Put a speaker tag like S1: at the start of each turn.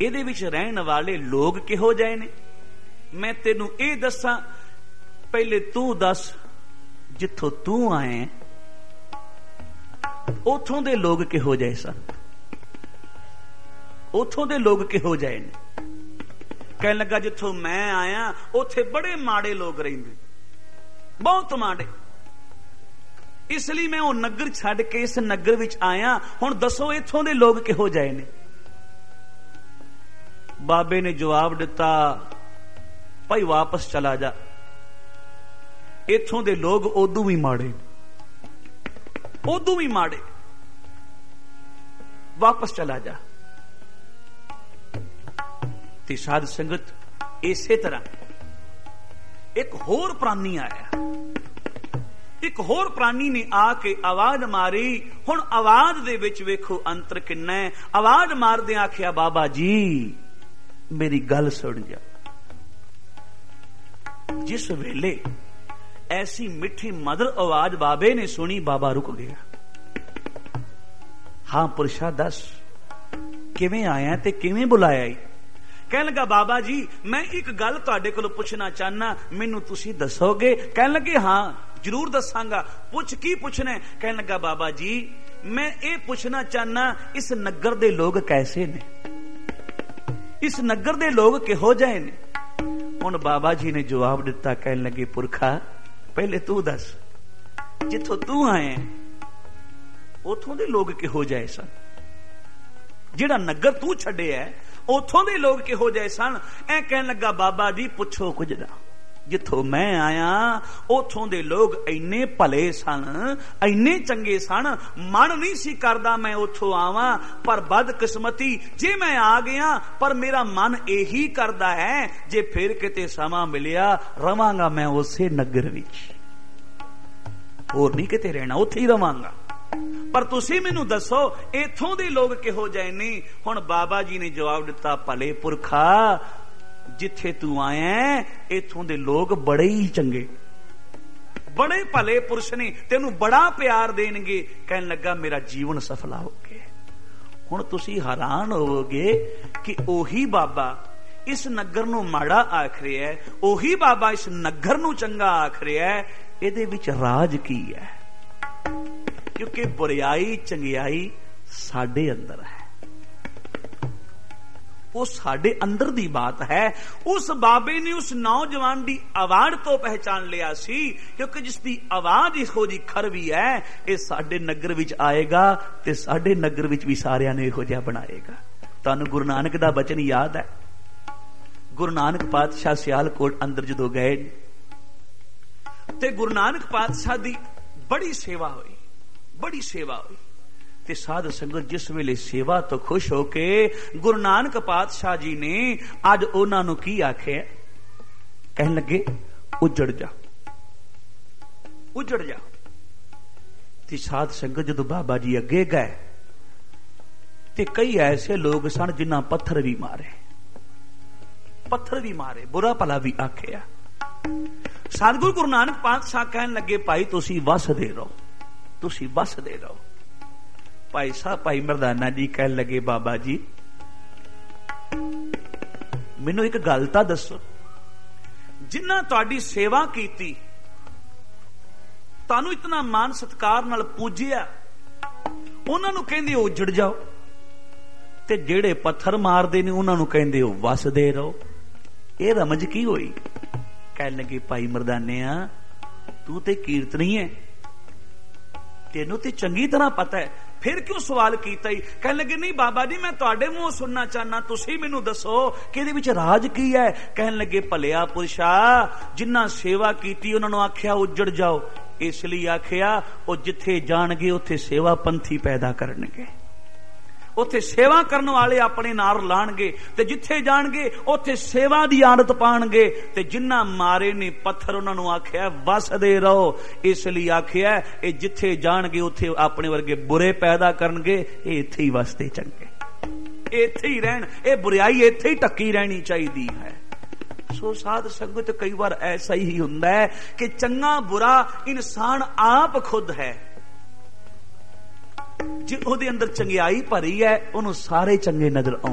S1: ਇਹਦੇ ਵਿੱਚ ਰਹਿਣ ਵਾਲੇ ਲੋਕ ਕਿਹੋ ਜਿਹੇ ਨੇ? ਮੈਂ ਤੈਨੂੰ ਇਹ ਦੱਸਾਂ, ਪਹਿਲੇ ਤੂੰ ਦੱਸ, ਜਿੱਥੋਂ ਤੂੰ ਆਏ ਉਥੋਂ ਦੇ ਲੋਕ ਕਿਹੋ ਜਿਹੇ ਸਨ? ਉਥੋਂ ਦੇ ਲੋਕ ਕਿਹੋ ਜਿਹੇ ਨੇ? ਕਹਿਣ ਲੱਗਾ, ਜਿੱਥੋਂ ਮੈਂ ਆਇਆ ਉੱਥੇ ਬੜੇ ਮਾੜੇ ਲੋਕ ਰਹਿੰਦੇ, ਬਹੁਤ ਮਾੜੇ। ਇਸ ਲਈ ਮੈਂ ਉਹ ਨਗਰ ਛੱਡ ਕੇ ਇਸ ਨਗਰ ਵਿੱਚ ਆਇਆ। ਹੁਣ ਦੱਸੋ ਇੱਥੋਂ ਦੇ ਲੋਕ ਕਿਹੋ ਜਿਹੇ ਨੇ? ਬਾਬੇ ਨੇ ਜਵਾਬ ਦਿੱਤਾ, ਭਾਈ ਵਾਪਸ ਚਲਾ ਜਾ, ਇੱਥੋਂ ਦੇ ਲੋਕ ਉਦੋਂ ਵੀ ਮਾੜੇ, ਉਦੋਂ ਵੀ ਮਾੜੇ, ਵਾਪਸ ਚਲਾ ਜਾ। ਤੇ ਸਾਧ ਸੰਗਤ, ਇਸੇ ਤਰ੍ਹਾਂ ਇੱਕ ਹੋਰ ਪ੍ਰਾਣੀ ਆਇਆ। ਇੱਕ ਹੋਰ ਪ੍ਰਾਣੀ ਨੇ ਆ ਕੇ ਆਵਾਜ਼ ਮਾਰੀ। ਹੁਣ ਆਵਾਜ਼ ਦੇ ਵਿੱਚ ਵੇਖੋ ਅੰਤਰ ਕਿੰਨਾ ਹੈ। ਆਵਾਜ਼ ਮਾਰਦੇ ਆਖਿਆ, ਬਾਬਾ ਜੀ ਮੇਰੀ ਗੱਲ ਸੁਣ ਜਾ। ਜਿਸ ਵੇਲੇ ਐਸੀ ਮਿੱਠੀ ਮਧੁਰ ਆਵਾਜ਼ ਬਾਬੇ ਨੇ ਸੁਣੀ, ਬਾਬਾ ਰੁਕ ਗਿਆ। ਹਾਂ ਪੁਰਸ਼ਾ, ਦੱਸ ਕਿਵੇਂ ਆਇਆ ਤੇ ਕਿਵੇਂ ਬੁਲਾਇਆ ਈ? ਕਹਿਣ ਲੱਗਾ, ਬਾਬਾ ਜੀ ਮੈਂ ਇੱਕ ਗੱਲ ਤੁਹਾਡੇ ਕੋਲੋਂ ਪੁੱਛਣਾ ਚਾਹਨਾ, ਮੈਨੂੰ ਤੁਸੀਂ ਦੱਸੋਗੇ? ਕਹਿਣ ਲੱਗੇ, ਹਾਂ ਜ਼ਰੂਰ ਦੱਸਾਂਗਾ, ਪੁੱਛ। ਕੀ ਪੁੱਛਣਾ? ਕਹਿਣ ਲੱਗਾ, ਬਾਬਾ ਜੀ ਮੈਂ ਇਹ ਪੁੱਛਣਾ ਚਾਹਨਾ, ਇਸ ਨਗਰ ਦੇ ਲੋਕ ਕੈਸੇ ਨੇ? ਇਸ ਨਗਰ ਦੇ ਲੋਕ ਕਿਹੋ ਜਿਹੇ ਨੇ? ਹੁਣ ਬਾਬਾ ਜੀ ਨੇ ਜਵਾਬ ਦਿੱਤਾ। ਕਹਿਣ ਲੱਗੇ, ਪੁਰਖਾ ਪਹਿਲੇ ਤੂੰ ਦੱਸ, ਜਿੱਥੋਂ ਤੂੰ ਆਏ ਉਥੋਂ ਦੇ ਲੋਕ ਕਿਹੋ ਜਿਹੇ ਸਨ? ਜਿਹੜਾ ਨਗਰ ਤੂੰ ਛੱਡਿਆ ਉਥੋਂ ਦੇ ਲੋਕ ਕਿਹੋ ਜਿਹੇ ਸਨ? ਐ ਕਹਿਣ ਲੱਗਾ, ਬਾਬਾ ਜੀ ਪੁੱਛੋ ਕੁਝ ਨਾ। ਜਿੱਥੋਂ ਮੈਂ ਆਇਆ ਉਥੋਂ ਦੇ ਲੋਕ ਇੰਨੇ ਭਲੇ ਸਨ, ਇੰਨੇ ਚੰਗੇ ਸਨ, ਮਨ ਨਹੀਂ ਸੀ ਕਰਦਾ ਮੈਂ ਉਥੋਂ ਆਵਾਂ, ਪਰ ਬਦਕਿਸਮਤੀ ਜੇ ਮੈਂ ਆ ਗਿਆ, ਪਰ ਮੇਰਾ ਮਨ ਇਹੀ ਕਰਦਾ ਹੈ ਜੇ ਫਿਰ ਕਿਤੇ ਸਮਾਂ ਮਿਲਿਆ ਰਵਾਂਗਾ ਮੈਂ ਉਸੇ ਨਗਰ ਵਿੱਚ, ਹੋਰ ਨਹੀਂ ਕਿਤੇ ਰਹਿਣਾ, ਉੱਥੇ ਹੀ ਰਵਾਂਗਾ। ਪਰ ਤੁਸੀਂ ਮੈਨੂੰ ਦੱਸੋ ਇਥੋਂ ਦੇ ਲੋਕ ਕਿਹੋ ਜਿਹੇ ਨੇ? ਹੁਣ ਬਾਬਾ ਜੀ ਨੇ ਜਵਾਬ ਦਿੱਤਾ, ਭਲੇ ਪੁਰਖਾ ਜਿੱਥੇ ਤੂੰ ਆਇਆ ਇਥੋਂ ਦੇ ਲੋਕ ਬੜੇ ਹੀ ਚੰਗੇ, ਬੜੇ ਭਲੇ ਪੁਰਸ਼ ਨੇ, ਤੈਨੂੰ ਬੜਾ ਪਿਆਰ ਦੇਣਗੇ। ਕਹਿਣ ਲੱਗਾ, ਮੇਰਾ ਜੀਵਨ ਸਫਲਾ ਹੋ ਗਿਆ। ਹੁਣ ਤੁਸੀਂ ਹੈਰਾਨ ਹੋਵੋਗੇ ਕਿ ਉਹੀ ਬਾਬਾ ਇਸ ਨਗਰ ਨੂੰ ਮਾੜਾ ਆਖ ਰਿਹਾ ਹੈ, ਉਹੀ ਬਾਬਾ ਇਸ ਨਗਰ ਨੂੰ ਚੰਗਾ ਆਖ ਰਿਹਾ ਹੈ। ਇਹਦੇ ਵਿੱਚ ਰਾਜ ਕੀ ਹੈ? ਕਿਉਂਕਿ ਬੁਰਿਆਈ ਚੰਗਿਆਈ ਸਾਡੇ ਅੰਦਰ ਹੈ, ਉਹ ਸਾਡੇ ਅੰਦਰ ਦੀ ਬਾਤ ਹੈ। ਉਸ ਬਾਬੇ ਨੇ ਉਸ ਨੌਜਵਾਨ ਦੀ ਆਵਾਜ਼ ਤੋਂ ਪਹਿਚਾਨ ਲਿਆ ਸੀ, ਕਿਉਂਕਿ ਜਿਸ ਦੀ ਆਵਾਜ਼ ਇਹੋ ਜਿਹੀ ਖਰਵੀ ਹੈ, ਇਹ ਸਾਡੇ ਨਗਰ ਵਿੱਚ ਆਏਗਾ ਤੇ ਸਾਡੇ ਨਗਰ ਵਿੱਚ ਵੀ ਸਾਰਿਆਂ ਨੂੰ ਇਹੋ ਜਿਹਾ ਬਣਾਏਗਾ। ਤੁਹਾਨੂੰ ਗੁਰੂ ਨਾਨਕ ਦਾ ਬਚਨ ਯਾਦ ਹੈ? ਗੁਰੂ ਨਾਨਕ ਪਾਤਸ਼ਾਹ ਸਿਆਲਕੋਟ ਅੰਦਰ ਜਦੋਂ ਗਏ ਤੇ ਗੁਰੂ ਨਾਨਕ ਪਾਤਸ਼ਾਹ ਦੀ ਬੜੀ ਸੇਵਾ ਹੋਈ, ਬੜੀ ਸੇਵਾ ਹੋਈ। ਤੇ ਸਾਧ ਸੰਗਤ, ਜਿਸ ਵੇਲੇ ਸੇਵਾ ਤੋਂ ਖੁਸ਼ ਹੋ ਕੇ ਗੁਰੂ ਨਾਨਕ ਪਾਤਸ਼ਾਹ ਜੀ ਨੇ ਅੱਜ ਉਹਨਾਂ ਨੂੰ ਕੀ ਆਖਿਆ? ਕਹਿਣ ਲੱਗੇ, ਉਜੜ ਜਾ, ਉਜੜ ਜਾ। ਤੇ ਸਾਧ ਸੰਗਤ, ਜਦੋਂ ਬਾਬਾ ਜੀ ਅੱਗੇ ਗਏ ਤੇ ਕਈ ਐਸੇ ਲੋਕ ਸਨ ਜਿਨ੍ਹਾਂ ਪੱਥਰ ਵੀ ਮਾਰੇ, ਪੱਥਰ ਵੀ ਮਾਰੇ, ਬੁਰਾ ਭਲਾ ਵੀ ਆਖਿਆ। ਸਤਿਗੁਰੂ ਗੁਰੂ ਨਾਨਕ ਪਾਤਸ਼ਾਹ ਕਹਿਣ ਲੱਗੇ, ਭਾਈ ਤੁਸੀਂ ਵਸਦੇ ਰਹੋ, ਤੁਸੀਂ ਵਸਦੇ ਰਹੋ। ਭਾਈ ਸਾਹਿਬ, ਭਾਈ ਮਰਦਾਨਾ ਜੀ ਕਹਿਣ ਲੱਗੇ, ਬਾਬਾ ਜੀ ਮੈਨੂੰ ਇੱਕ ਗੱਲ ਤਾਂ ਦੱਸੋ, ਜਿਨ੍ਹਾਂ ਤੁਹਾਡੀ ਸੇਵਾ ਕੀਤੀ, ਤੁਹਾਨੂੰ ਇਤਨਾ ਮਾਨ ਸਤਿਕਾਰ ਨਾਲ ਪੂਜਿਆ, ਉਹਨਾਂ ਨੂੰ ਕਹਿੰਦੇ ਹੋ ਉਜੜ ਜਾਓ, ਤੇ ਜਿਹੜੇ ਪੱਥਰ ਮਾਰਦੇ ਨੇ ਉਹਨਾਂ ਨੂੰ ਕਹਿੰਦੇ ਹੋ ਵਸਦੇ ਰਹੋ। ਇਹ ਰਮਜ ਕੀ ਹੋਈ? ਕਹਿਣ ਲੱਗੇ, ਭਾਈ ਮਰਦਾਨਿਆ ਤੂੰ ਤੇ ਕੀਰਤਨੀ ਹੈ, ਤੈਨੂੰ ਤੇ ਚੰਗੀ ਤਰ੍ਹਾਂ ਪਤਾ ਹੈ, ਫਿਰ ਕਿਉਂ ਸਵਾਲ ਕੀਤਾ? ਕਹਿਣ ਲੱਗੇ, ਨਹੀਂ ਬਾਬਾ ਜੀ ਮੈਂ ਤੁਹਾਡੇ ਮੂੰਹੋਂ ਸੁਣਨਾ ਚਾਹਨਾ, ਤੁਸੀਂ ਮੈਨੂੰ ਦੱਸੋ ਕਿ ਇਹਦੇ ਵਿੱਚ ਰਾਜ ਕੀ ਹੈ? ਕਹਿਣ ਲੱਗੇ, ਭਲਿਆ ਪੁਰਸ਼ਾ ਜਿਨ੍ਹਾਂ ਸੇਵਾ ਕੀਤੀ ਉਹਨਾਂ ਨੂੰ ਆਖਿਆ ਉਜੜ ਜਾਓ, ਇਸ ਲਈ ਆਖਿਆ ਉਹ ਜਿੱਥੇ ਜਾਣਗੇ ਉੱਥੇ ਸੇਵਾ ਪੰਥੀ ਪੈਦਾ ਕਰਨਗੇ, ਉੱਥੇ ਸੇਵਾ ਕਰਨ ਵਾਲੇ ਆਪਣੇ ਨਾਲ ਲਾਣਗੇ, ਤੇ ਜਿੱਥੇ ਜਾਣਗੇ ਉੱਥੇ ਸੇਵਾ ਦੀ ਆਦਤ ਪਾਣਗੇ। ਤੇ ਜਿਨ੍ਹਾਂ ਮਾਰੇ ਨੇ ਪੱਥਰ ਉਹਨਾਂ ਨੂੰ ਆਖਿਆ ਵਸਦੇ ਰਹੋ, ਇਸ ਲਈ ਆਖਿਆ ਇਹ ਜਿੱਥੇ ਜਾਣਗੇ ਉੱਥੇ ਆਪਣੇ ਵਰਗੇ ਬੁਰੇ ਪੈਦਾ ਕਰਨਗੇ, ਇਹ ਇੱਥੇ ਹੀ ਵਸਦੇ ਚੰਗੇ, ਇੱਥੇ ਹੀ ਰਹਿਣ, ਇਹ ਬੁਰਾਈ ਇੱਥੇ ਹੀ ਟੱਕੀ ਰਹਿਣੀ ਚਾਹੀਦੀ ਹੈ। ਸੋ ਸਾਧ ਸੰਗਤ, ਕਈ ਵਾਰ ਐਸਾ ਹੀ ਹੁੰਦਾ ਹੈ ਕਿ ਚੰਗਾ ਬੁਰਾ ਇਨਸਾਨ ਆਪ ਖੁਦ ਹੈ, ਜੇ ਉਹਦੇ ਅੰਦਰ ਚੰਗਿਆਈ ਭਰੀ ਹੈ ਉਹਨੂੰ ਸਾਰੇ ਚੰਗੇ ਨਜ਼ਰ ਆਉਂਦੇ।